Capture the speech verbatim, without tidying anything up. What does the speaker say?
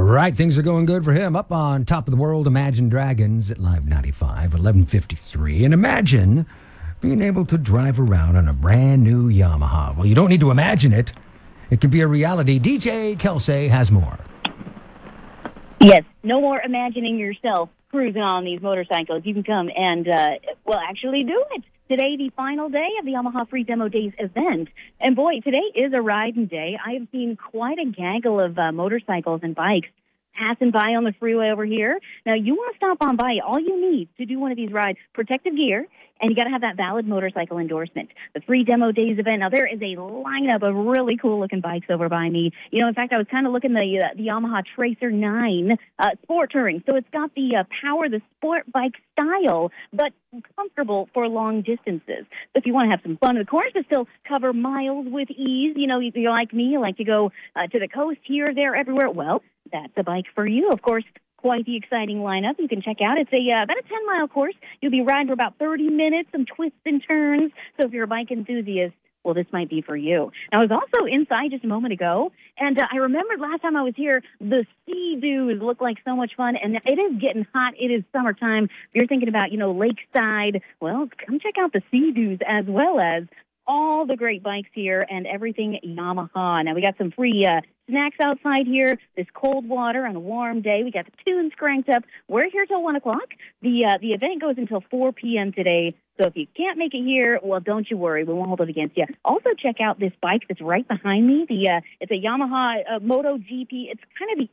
right, things are going good for him. Up on top of the world, Imagine Dragons at Live ninety-five, eleven fifty-three. And imagine being able to drive around on a brand new Yamaha. Well, you don't need to imagine it. It can be a reality. D J Kelsey has more. Yes, no more imagining yourself cruising on these motorcycles. You can come and, uh, well, actually do it. Today, the final day of the Yamaha Free Demo Days event. And boy, today is a riding day. I have seen quite a gaggle of uh, motorcycles and bikes passing by on the freeway over here. Now, you want to stop on by. All you need to do one of these rides, protective gear, and you got to have that valid motorcycle endorsement. The Free Demo Days event. Now, there is a lineup of really cool-looking bikes over by me. You know, in fact, I was kind of looking at the, uh, the Yamaha Tracer nine uh, Sport Touring. So it's got the uh, power, the sport bike style, but comfortable for long distances. So if you want to have some fun, of course, but still cover miles with ease, you know, you're like me, you like to go uh, to the coast, here, there, everywhere. Well, that's a bike for you. Of course, quite the exciting lineup you can check out. It's a uh, about a ten-mile course. You'll be riding for about thirty minutes, some twists and turns. So if you're a bike enthusiast, well, this might be for you. Now, I was also inside just a moment ago, and uh, I remembered last time I was here, the Sea-Doos look like so much fun, and it is getting hot. It is summertime. If you're thinking about, you know, lakeside, well, come check out the Sea-Doos as well as all the great bikes here and everything Yamaha. Now, we got some free uh, snacks outside here, this cold water on a warm day. We got the tunes cranked up. We're here till one o'clock. The uh, the event goes until four p.m. today. So if you can't make it here, well, don't you worry. We won't hold it against you. Also, check out this bike that's right behind me. The uh, It's a Yamaha uh, MotoGP. It's kind of the